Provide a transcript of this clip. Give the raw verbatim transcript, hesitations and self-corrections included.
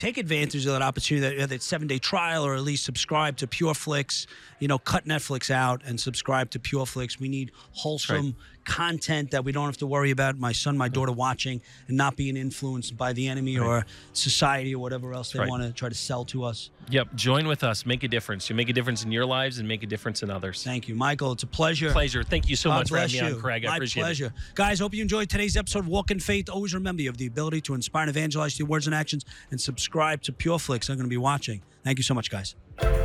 take advantage of that opportunity, that, that seven-day trial, or at least subscribe to PureFlix. You know, cut Netflix out and subscribe to PureFlix. We need wholesome right. content that we don't have to worry about my son, my daughter watching and not being influenced by the enemy Right. or society or whatever else they right. want to try to sell to us. Yep. Join with us. Make a difference. You make a difference in your lives and make a difference in others. Thank you, Michael. It's a pleasure. Pleasure. Thank you so God much for bless having me you. on, Craig. I My appreciate pleasure. it. Guys, hope you enjoyed today's episode of Walk in Faith. Always remember you have the ability to inspire and evangelize through words and actions, and subscribe to PureFlix. I'm going to be watching. Thank you so much, guys.